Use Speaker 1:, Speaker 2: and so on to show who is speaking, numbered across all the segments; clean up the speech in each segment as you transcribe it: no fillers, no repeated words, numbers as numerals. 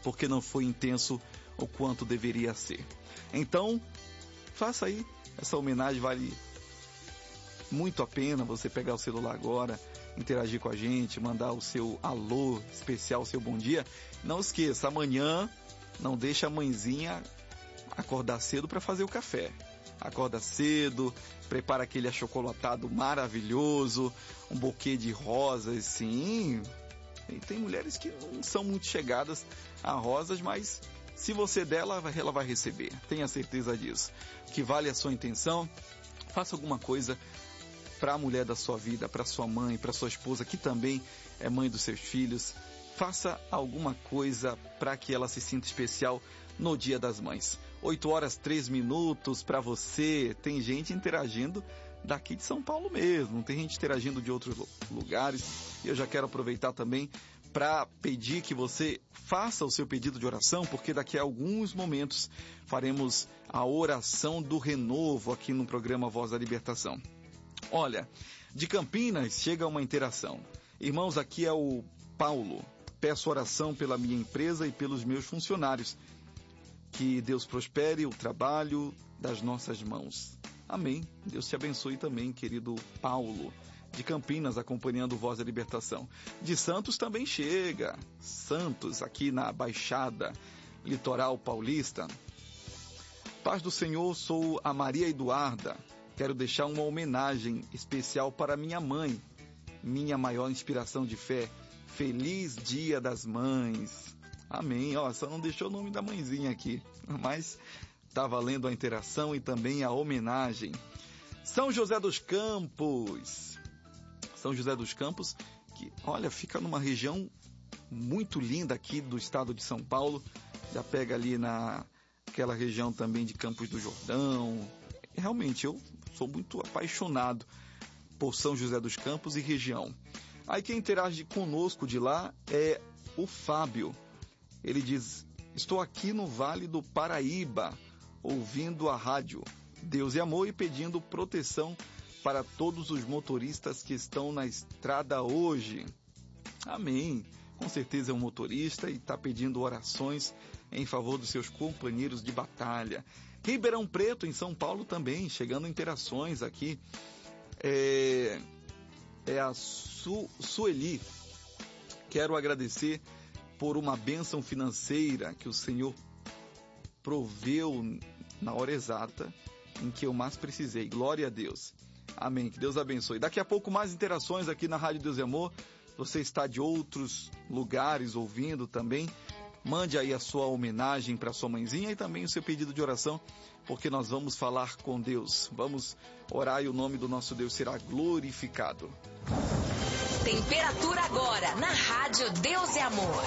Speaker 1: porque não foi intenso o quanto deveria ser. Então, faça aí essa homenagem, vale muito a pena você pegar o celular agora, interagir com a gente, mandar o seu alô especial, o seu bom dia. Não esqueça, amanhã não deixa a mãezinha acordar cedo para fazer o café. Acorda cedo, prepara aquele achocolatado maravilhoso, um buquê de rosas, sim. E tem mulheres que não são muito chegadas a rosas, mas se você der, ela vai receber. Tenha certeza disso. Que vale a sua intenção, faça alguma coisa para a mulher da sua vida, para sua mãe, para sua esposa, que também é mãe dos seus filhos. Faça alguma coisa para que ela se sinta especial no Dia das Mães. 8h03 para você. Tem gente interagindo daqui de São Paulo mesmo, tem gente interagindo de outros lugares. E eu já quero aproveitar também para pedir que você faça o seu pedido de oração, porque daqui a alguns momentos faremos a oração do renovo aqui no programa Voz da Libertação. Olha, de Campinas chega uma interação. Irmãos, aqui é o Paulo. Peço oração pela minha empresa e pelos meus funcionários. Que Deus prospere o trabalho das nossas mãos. Amém. Deus te abençoe também, querido Paulo, de Campinas, acompanhando Voz da Libertação. De Santos também chega. Santos, aqui na Baixada Litoral Paulista. Paz do Senhor, sou a Maria Eduarda. Quero deixar uma homenagem especial para minha mãe, minha maior inspiração de fé. Feliz Dia das Mães. Amém. Ó, só não deixou o nome da mãezinha aqui, mas está valendo a interação e também a homenagem. São José dos Campos. São José dos Campos, que, olha, fica numa região muito linda aqui do estado de São Paulo. Já pega ali naquela região também de Campos do Jordão. Realmente, eu sou muito apaixonado por São José dos Campos e região. Aí quem interage conosco de lá é o Fábio. Ele diz: estou aqui no Vale do Paraíba, ouvindo a rádio Deus e Amor e pedindo proteção para todos os motoristas que estão na estrada hoje. Amém. Com certeza é um motorista e está pedindo orações em favor dos seus companheiros de batalha. Ribeirão Preto, em São Paulo também, chegando interações aqui. É a Sueli. Quero agradecer por uma bênção financeira que o Senhor proveu na hora exata em que eu mais precisei. Glória a Deus. Amém. Que Deus abençoe. Daqui a pouco mais interações aqui na Rádio Deus e Amor. Você está de outros lugares ouvindo também. Mande aí a sua homenagem para sua mãezinha e também o seu pedido de oração, porque nós vamos falar com Deus. Vamos orar e o nome do nosso Deus será glorificado.
Speaker 2: Temperatura agora na Rádio Deus e Amor.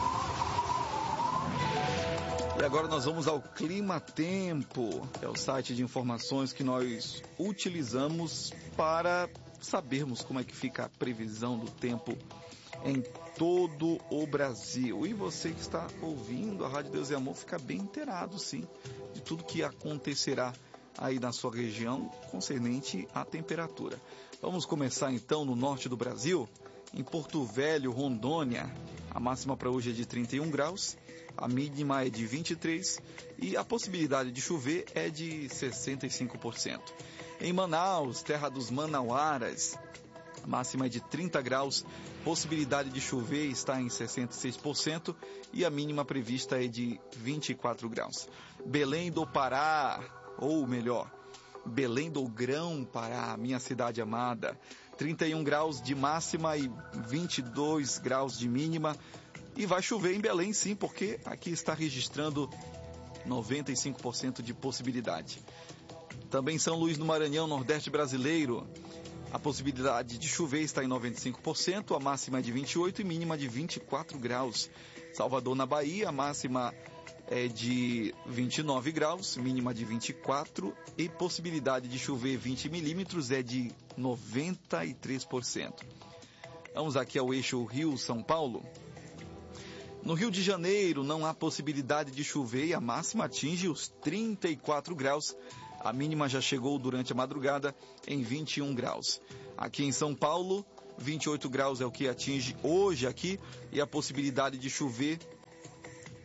Speaker 1: E agora nós vamos ao Clima Tempo. É o site de informações que nós utilizamos para sabermos como é que fica a previsão do tempo em todo o Brasil. E você que está ouvindo a Rádio Deus e Amor fica bem inteirado, sim, de tudo que acontecerá aí na sua região concernente à temperatura. Vamos começar então no norte do Brasil, em Porto Velho, Rondônia. A máxima para hoje é de 31 graus, a mínima é de 23 e a possibilidade de chover é de 65%. Em Manaus, terra dos manauaras, a máxima é de 30 graus, possibilidade de chover está em 66% e a mínima prevista é de 24 graus. Belém do Pará, ou melhor, Belém do Grão-Pará, minha cidade amada, 31 graus de máxima e 22 graus de mínima. E vai chover em Belém sim, porque aqui está registrando 95% de possibilidade. Também São Luís do Maranhão, Nordeste brasileiro, a possibilidade de chover está em 95%, a máxima é de 28 e mínima de 24 graus. Salvador, na Bahia, a máxima é de 29 graus, mínima de 24 e possibilidade de chover 20 milímetros é de 93%. Vamos aqui ao eixo Rio-São Paulo. No Rio de Janeiro não há possibilidade de chover e a máxima atinge os 34 graus. A mínima já chegou durante a madrugada em 21 graus. Aqui em São Paulo, 28 graus é o que atinge hoje aqui e a possibilidade de chover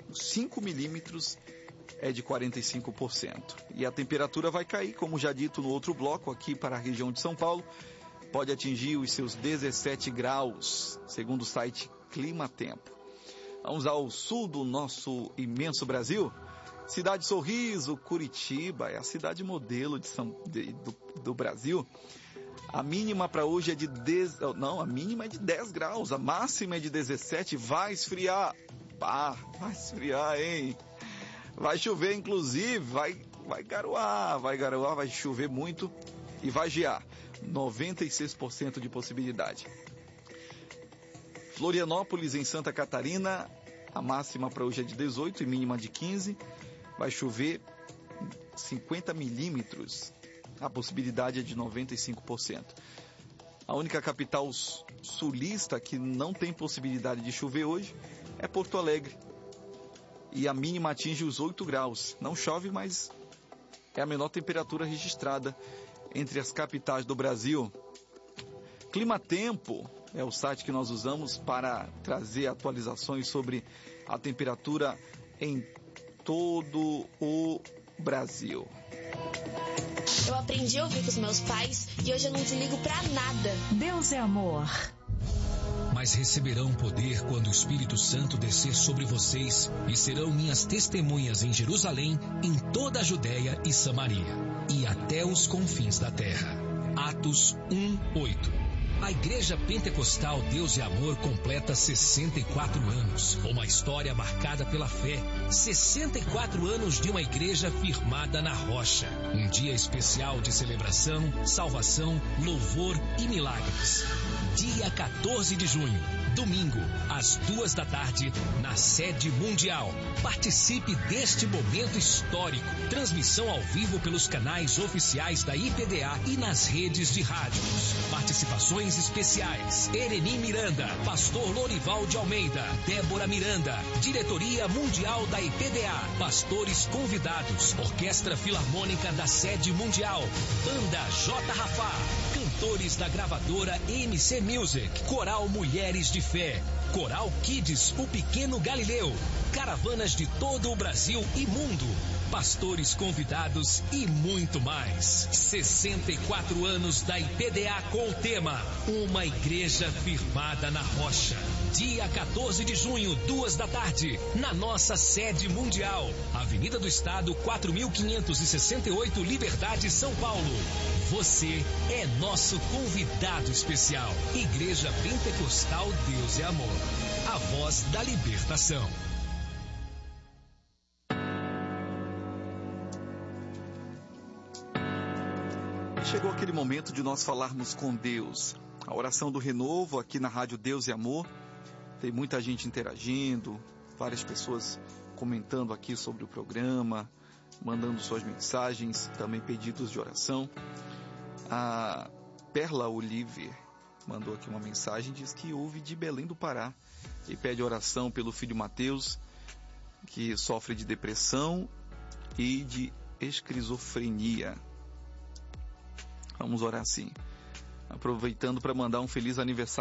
Speaker 1: 5 milímetros é de 45%. E a temperatura vai cair, como já dito no outro bloco, aqui para a região de São Paulo, pode atingir os seus 17 graus, segundo o site Clima Tempo. Vamos ao sul do nosso imenso Brasil. Cidade Sorriso, Curitiba, é a cidade modelo do Brasil. A mínima para hoje é de 10 graus, a máxima é de 17, vai esfriar. Vai esfriar, hein? Vai chover, inclusive, vai garoar, vai chover muito e vai gear. 96% de possibilidade. Florianópolis, em Santa Catarina, a máxima para hoje é de 18 e mínima de 15. Vai chover 50 milímetros. A possibilidade é de 95%. A única capital sulista que não tem possibilidade de chover hoje é Porto Alegre. E a mínima atinge os 8 graus. Não chove, mas é a menor temperatura registrada entre as capitais do Brasil. Clima Tempo é o site que nós usamos para trazer atualizações sobre a temperatura em todo o Brasil.
Speaker 3: Eu aprendi a ouvir com os meus pais e hoje eu não desligo pra nada.
Speaker 2: Deus é amor.
Speaker 4: Mas receberão poder quando o Espírito Santo descer sobre vocês e serão minhas testemunhas em Jerusalém, em toda a Judéia e Samaria e até os confins da terra. Atos 1:8. A Igreja Pentecostal Deus e Amor completa 64 anos. Uma história marcada pela fé. 64 anos de uma igreja firmada na rocha. Um dia especial de celebração, salvação, louvor e milagres. Dia 14 de junho, domingo, às 14h, na sede mundial. Participe deste momento histórico. Transmissão ao vivo pelos canais oficiais da IPDA e nas redes de rádios. Participações especiais: Ereni Miranda, Pastor Lorival de Almeida, Débora Miranda, Diretoria Mundial da IPDA, pastores convidados, Orquestra Filarmônica da Sede Mundial, Banda J. Rafá, cantores da gravadora MC Music, Coral Mulheres de Fé, Coral Kids, o Pequeno Galileu, caravanas de todo o Brasil e mundo, pastores convidados e muito mais. 64 anos da IPDA com o tema Uma Igreja Firmada na Rocha. Dia 14 de junho, 14h, na nossa sede mundial. Avenida do Estado, 4.568, Liberdade, São Paulo. Você é nosso convidado especial. Igreja Pentecostal Deus é Amor. A voz da libertação.
Speaker 1: Chegou aquele momento de nós falarmos com Deus. A oração do renovo aqui na Rádio Deus e Amor. Tem muita gente interagindo, várias pessoas comentando aqui sobre o programa, mandando suas mensagens, também pedidos de oração. A Perla Oliver mandou aqui uma mensagem, diz que ouve de Belém do Pará e pede oração pelo filho Mateus, que sofre de depressão e de esquizofrenia. Vamos orar sim. Aproveitando para mandar um feliz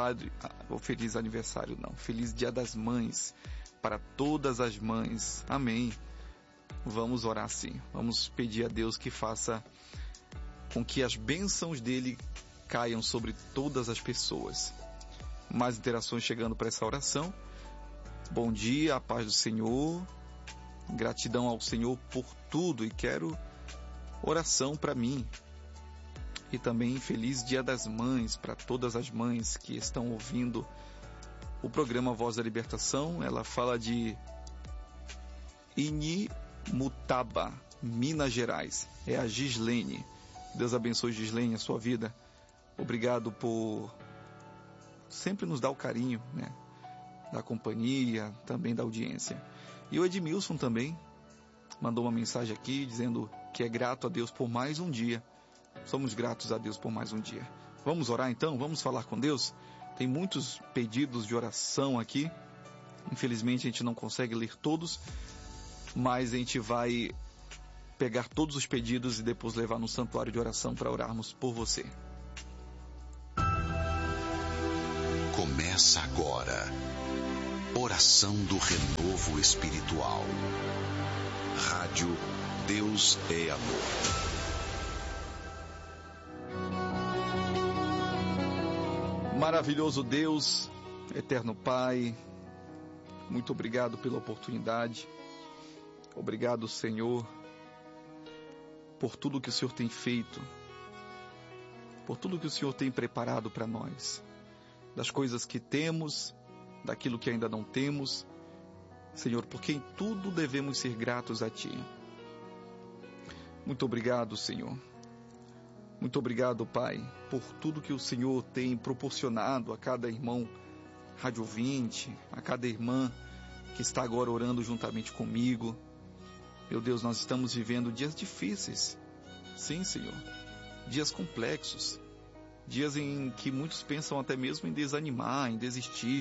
Speaker 1: Dia das Mães para todas as mães. Amém. Vamos orar sim. Vamos pedir a Deus que faça com que as bênçãos dele caiam sobre todas as pessoas. Mais interações chegando para essa oração. Bom dia, a paz do Senhor. Gratidão ao Senhor por tudo e quero oração para mim. E também feliz Dia das Mães para todas as mães que estão ouvindo o programa Voz da Libertação. Ela fala de Inimutaba, Minas Gerais. É a Gislene. Deus abençoe, Gislene, a sua vida. Obrigado por sempre nos dar o carinho, né? Da companhia, também da audiência. E o Edmilson também mandou uma mensagem aqui dizendo que é grato a Deus por mais um dia. Somos gratos a Deus por mais um dia. Vamos orar então? Vamos falar com Deus? Tem muitos pedidos de oração aqui. Infelizmente a gente não consegue ler todos, mas a gente vai pegar todos os pedidos e depois levar no santuário de oração para orarmos por você.
Speaker 5: Começa agora Oração do renovo espiritual. Rádio Deus é Amor.
Speaker 1: Maravilhoso Deus, eterno Pai, muito obrigado pela oportunidade. Obrigado, Senhor, por tudo que o Senhor tem feito, por tudo que o Senhor tem preparado para nós, das coisas que temos, daquilo que ainda não temos, Senhor, porque em tudo devemos ser gratos a Ti. Muito obrigado, Senhor. Muito obrigado, Pai, por tudo que o Senhor tem proporcionado a cada irmão rádio ouvinte, a cada irmã que está agora orando juntamente comigo. Meu Deus, nós estamos vivendo dias difíceis. Sim, Senhor. Dias complexos. Dias em que muitos pensam até mesmo em desanimar, em desistir.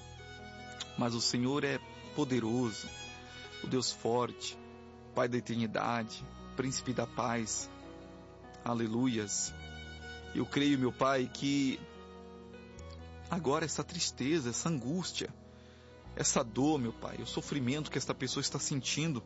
Speaker 1: Mas o Senhor é poderoso, o Deus forte, Pai da eternidade, Príncipe da paz. Aleluias. Eu creio, meu Pai, que agora essa tristeza, essa angústia, essa dor, meu Pai, o sofrimento que esta pessoa está sentindo,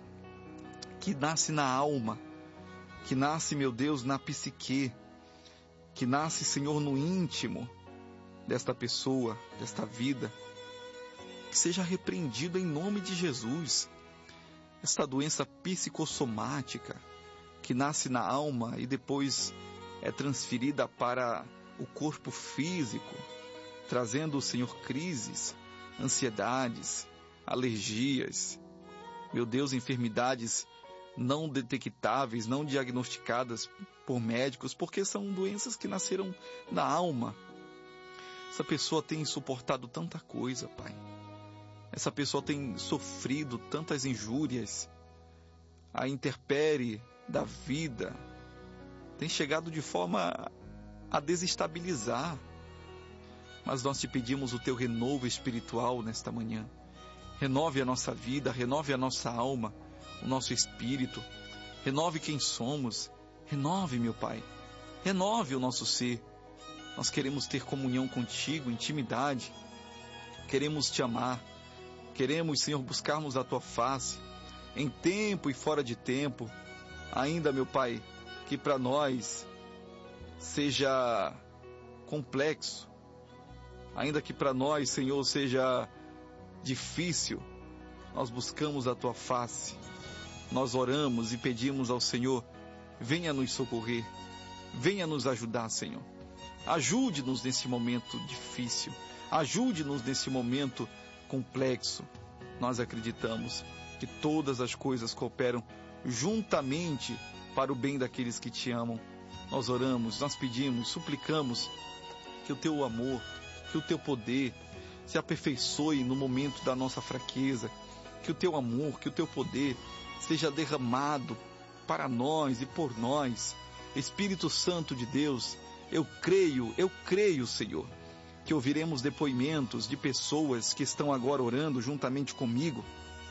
Speaker 1: que nasce na alma, que nasce, meu Deus, na psique, que nasce, Senhor, no íntimo desta pessoa, desta vida, que seja repreendido em nome de Jesus. Esta doença psicossomática que nasce na alma e depois é transferida para o corpo físico, trazendo, Senhor, crises, ansiedades, alergias, meu Deus, enfermidades não detectáveis, não diagnosticadas por médicos, porque são doenças que nasceram na alma. Essa pessoa tem suportado tanta coisa, Pai. Essa pessoa tem sofrido tantas injúrias, a intempérie da vida tem chegado de forma a desestabilizar. Mas nós te pedimos o teu renovo espiritual nesta manhã. Renove a nossa vida, renove a nossa alma, o nosso espírito, renove quem somos, renove, meu Pai, renove o nosso ser. Nós queremos ter comunhão contigo, intimidade, queremos te amar. Queremos, Senhor, buscarmos a Tua face, em tempo e fora de tempo. Ainda, meu Pai, que para nós seja complexo, ainda que para nós, Senhor, seja difícil, nós buscamos a Tua face. Nós oramos e pedimos ao Senhor, venha nos socorrer, venha nos ajudar, Senhor. Ajude-nos nesse momento difícil, ajude-nos nesse momento complexo. Nós acreditamos que todas as coisas cooperam juntamente para o bem daqueles que te amam. Nós oramos, nós pedimos, suplicamos que o teu amor, que o teu poder se aperfeiçoe no momento da nossa fraqueza, que o teu amor, que o teu poder seja derramado para nós e por nós. Espírito Santo de Deus, eu creio, Senhor, que ouviremos depoimentos de pessoas que estão agora orando juntamente comigo,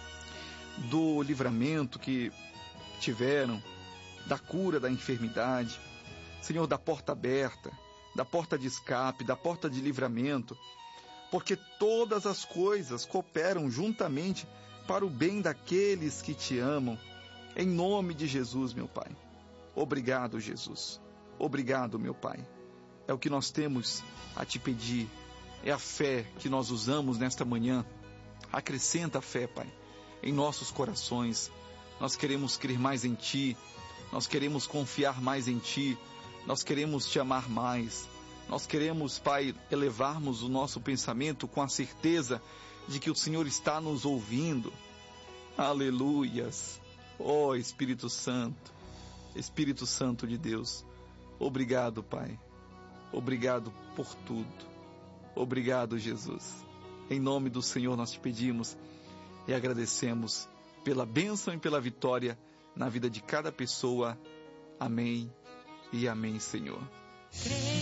Speaker 1: do livramento que tiveram, da cura da enfermidade, Senhor, da porta aberta, da porta de escape, da porta de livramento, porque todas as coisas cooperam juntamente para o bem daqueles que te amam, em nome de Jesus, meu Pai. Obrigado, Jesus. Obrigado, meu Pai. É o que nós temos a te pedir. É a fé que nós usamos nesta manhã. Acrescenta a fé, Pai, em nossos corações. Nós queremos crer mais em Ti. Nós queremos confiar mais em Ti. Nós queremos Te amar mais. Nós queremos, Pai, elevarmos o nosso pensamento com a certeza de que o Senhor está nos ouvindo. Aleluias. Ó Espírito Santo, Espírito Santo de Deus, obrigado, Pai. Obrigado por tudo. Obrigado, Jesus. Em nome do Senhor nós te pedimos e agradecemos pela bênção e pela vitória na vida de cada pessoa. Amém e amém, Senhor.